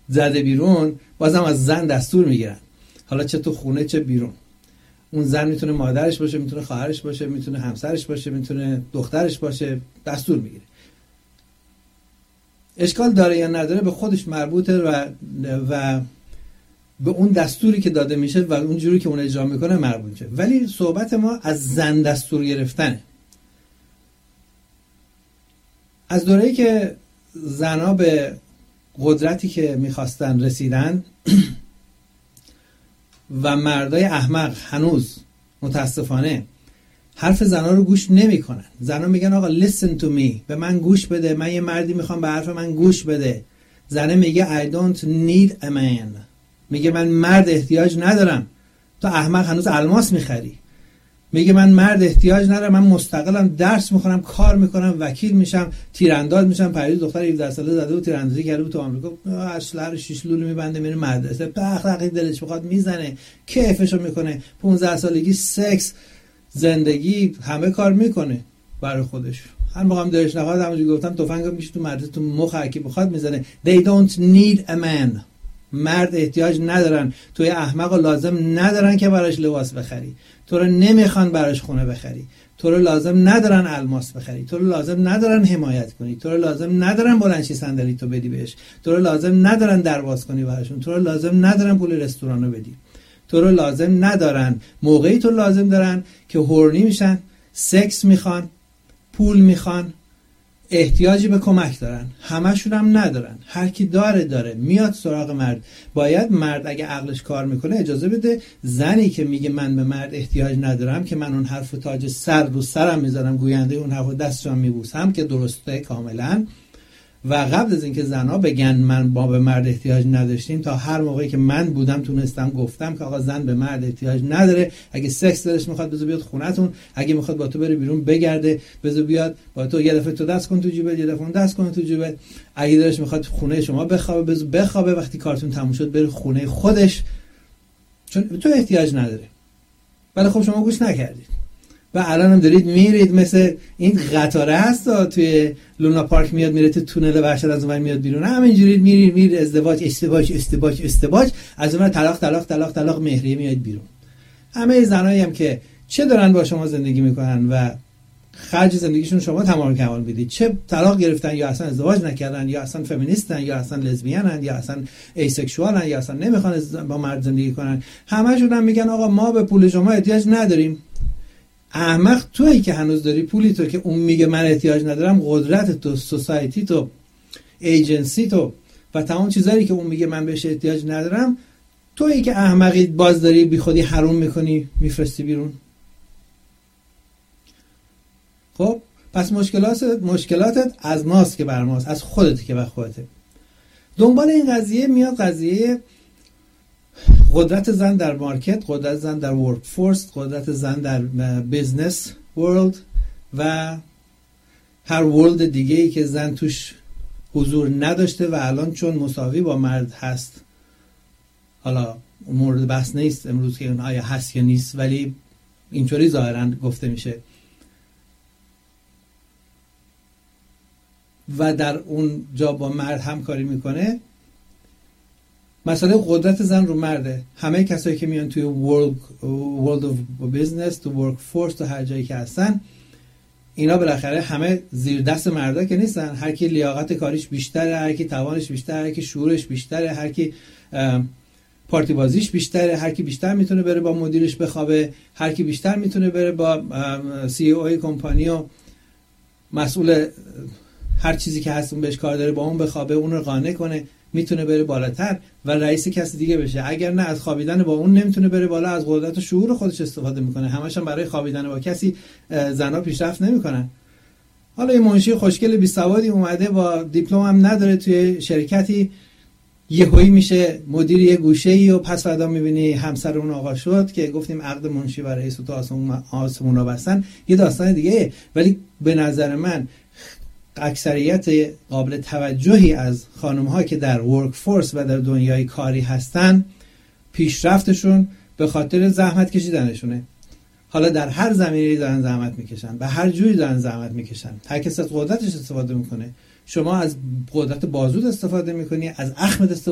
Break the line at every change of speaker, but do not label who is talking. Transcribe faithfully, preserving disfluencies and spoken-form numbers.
زده بیرون، بازم از زن دستور میگیرن، حالا چه تو خونه چه بیرون. اون زن میتونه مادرش باشه، میتونه خواهرش باشه، میتونه همسرش باشه، میتونه دخترش باشه، دستور میگیره. اشکال داره یا نداره به خودش مربوطه و و به اون دستوری که داده میشه و اون جوری که اون اجرا میکنه مربوط میشه. ولی صحبت ما از زن دستور گرفتنه. از دوره‌ای که زنها به قدرتی که میخواستن رسیدن و مردای احمق هنوز متاسفانه حرف زنها رو گوش نمی کنن. زنها میگن آقا listen to me، به من گوش بده، من یه مردی میخوام به حرف من گوش بده. زنه میگه I don't need a man، میگه من مرد احتیاج ندارم. تو احمق هنوز الماس میخری. میگه من مرد احتیاج ندارم، من مستقلم درس میخونم، کار میکنم، وکیل میشم، تیرانداز میشم. پریز دختر هفده ساله زده و تیراندازی کرده بود تو آمریکا، اصلا شش لولو میبنده میره مدرسه، بخلقی دلش بخواد میزنه، کیفشو میکنه. پانزده سالگی سکس، زندگی، همه کار میکنه برای خودش. هر موقع هم دلش نخواد همونجوری گفتم تفنگ میشه تو مدرسه تو مخ هر کی بخواد میزنه. They don't need a man. مرد احتیاج ندارن. توی احمق لازم ندارن که براش لباس بخری، تو رو نمیخوان براش خونه بخری، تو رو لازم ندارن الماس بخری، تو رو لازم ندارن حمایت کنی، تو رو لازم ندارن بلندشی صندلی تو بدی بهش، تو رو لازم ندارن درواز کنی براشون، تو رو لازم ندارن پول رستوران رو بدی، تو رو لازم ندارن. موقعی تو لازم دارن که هورنی میشن، سکس میخوان، پول میخوان، احتیاجی به کمک دارن. همشون هم ندارن. هر کی داره داره میاد سراغ مرد. باید مرد اگه عقلش کار میکنه اجازه بده زنی که میگه من به مرد احتیاج ندارم، که من اون حرف تاج سر رو سرم میذارم، گوینده اون حرف دستشم میبوسم، که درسته کاملا. و قبل از اینکه زنها بگن من با به مرد احتیاج نداشتیم، تا هر موقعی که من بودم تونستم گفتم که آقا زن به مرد احتیاج نداره. اگه سکس دلش میخواد بذار بیاد خونتون، اگه میخواد با تو بره بیرون بگرده بذار بیاد با تو، یه دفعه تو دست کن تو جیبت، یه دفعه اون دست کن تو جیبت. اگه دلش میخواد خونه شما بخوابه بذار بخوابه، وقتی کارتون تموم شد بره خونه خودش، چون تو احتیاج نداره. ولی خب شما گوش نکردید و الان هم دارید میرید مثل این قطاره هست توی لونا پارک، میاد میره تو تونل وحشت، از اون میاد بیرون، همینجوری میرید میرید ازدواج ازدواج ازدواج ازدواج، از اون طلاق طلاق طلاق طلاق مهریه میاد بیرون. همه زنایی هم که چه دارن با شما زندگی میکنن و خرج زندگیشون شما تمام کمال میدید، چه طلاق گرفتن یا اصلا ازدواج نکردن یا اصلا فمینیستن یا اصلا لزبیانن یا اصلا ایسکشوالن یا اصلا نمیخوان با مرد زندگی کنن، همشون هم میگن آقا ما به پول شما احتیاج نداریم. احمق تویی که هنوز داری پولی تو که اون میگه من احتیاج ندارم، قدرت تو، سوسایتی تو، ایجنسی تو و تمام چیزایی که اون میگه من بهش احتیاج ندارم، تویی که احمقی باز داری بی خودی حروم میکنی میفرستی بیرون. خب پس مشکلات مشکلاتت از ماست که بر ماست، از خودت که بر خودته. دنبال این قضیه میاد قضیه قدرت زن در مارکت، قدرت زن در ورک فورس، قدرت زن در بیزنس ورلد و هر ورلد دیگه ای که زن توش حضور نداشته و الان چون مساوی با مرد هست، حالا مورد بحث نیست امروز که آیا هست یا نیست، ولی اینطوری ظاهرا گفته میشه و در اون جا با مرد همکاری میکنه. مسئله قدرت زن رو مرده. همه کسایی که میان توی ورلد ورلد اف بیزنس، تو ورک فورس، تو هر جایی که هستن، اینا بالاخره همه زیر دست مردا که نیستن. هر کی لیاقت کاریش بیشتره، هر کی توانش بیشتره، هر کی شعورش بیشتره، هر کی پارتی بازیش بیشتره، هر کی بیشتر میتونه بره با مدیرش بخوابه، هر کی بیشتر میتونه بره با سی ای او کمپانی و مسئول هر چیزی که هست اون بهش کار داره با اون بخوابه، اون رو قانع کنه، میتونه بره بالاتر و رئیس کسی دیگه بشه. اگر نه از خوابیدن با اون نمیتونه بره بالا، از قدرت و شعور خودش استفاده میکنه. همش هم برای خوابیدن با کسی زنا پیشرفت نمیکنن. حالا این منشی خوشگل بی سوادی اومده با دیپلم هم نداره توی شرکتی، یهویی میشه مدیر یه گوشه‌ای و پس فردا میبینی همسر اون آقا شد که گفتیم عقد منشی و رئیس تو آسمونا بستن، یه داستان دیگه. ولی به نظر من اکثریت قابل توجهی از خانم‌ها که در ورک فورس و در دنیای کاری هستن، پیشرفتشون به خاطر زحمت کشیدنشونه. حالا در هر زمینه‌ای دارن زحمت میکشن، به هر جوری دارن زحمت میکشن. هر کس از قدرتش استفاده میکنه. شما از قدرت بازوت استفاده میکنی، از اخمت استفاده